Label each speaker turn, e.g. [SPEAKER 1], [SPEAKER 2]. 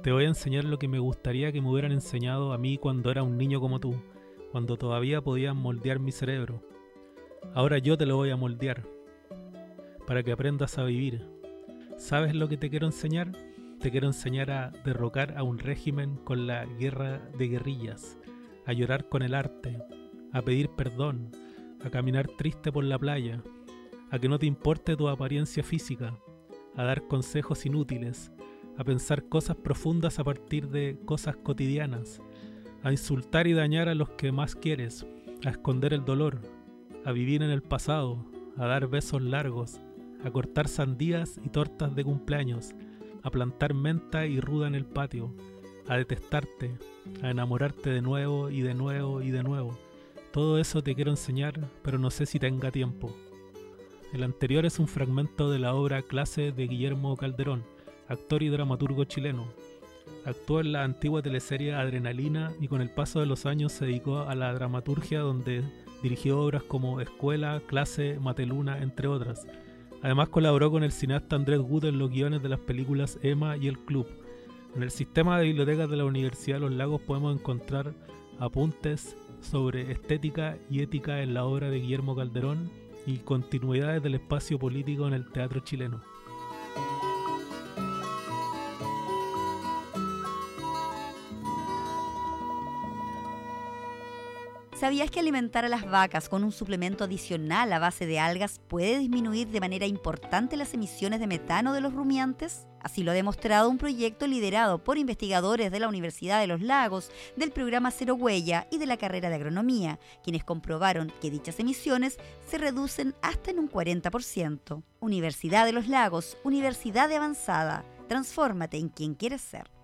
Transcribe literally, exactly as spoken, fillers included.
[SPEAKER 1] Te voy a enseñar lo que me gustaría que me hubieran enseñado a mí cuando era un niño como tú, cuando todavía podían moldear mi cerebro. Ahora yo te lo voy a moldear, para que aprendas a vivir. ¿Sabes lo que te quiero enseñar? Te quiero enseñar a derrocar a un régimen con la guerra de guerrillas, a llorar con el arte, a pedir perdón, a caminar triste por la playa, a que no te importe tu apariencia física, a dar consejos inútiles, a pensar cosas profundas a partir de cosas cotidianas, a insultar y dañar a los que más quieres, a esconder el dolor, a vivir en el pasado, a dar besos largos, a cortar sandías y tortas de cumpleaños, a plantar menta y ruda en el patio, a detestarte, a enamorarte de nuevo y de nuevo y de nuevo. Todo eso te quiero enseñar, pero no sé si tenga tiempo. El anterior es un fragmento de la obra Clase de Guillermo Calderón, actor y dramaturgo chileno. Actuó en la antigua teleserie Adrenalina y con el paso de los años se dedicó a la dramaturgia, donde dirigió obras como Escuela, Clase, Mateluna, entre otras. Además colaboró con el cineasta Andrés Wood en los guiones de las películas Emma y El Club. En el sistema de bibliotecas de la Universidad de los Lagos podemos encontrar apuntes sobre estética y ética en la obra de Guillermo Calderón y continuidades del espacio político en el teatro chileno.
[SPEAKER 2] ¿Sabías que alimentar a las vacas con un suplemento adicional a base de algas puede disminuir de manera importante las emisiones de metano de los rumiantes? Así lo ha demostrado un proyecto liderado por investigadores de la Universidad de los Lagos, del programa Cero Huella y de la carrera de agronomía, quienes comprobaron que dichas emisiones se reducen hasta en un cuarenta por ciento. Universidad de los Lagos, Universidad de Avanzada. Transfórmate en quien quieres ser.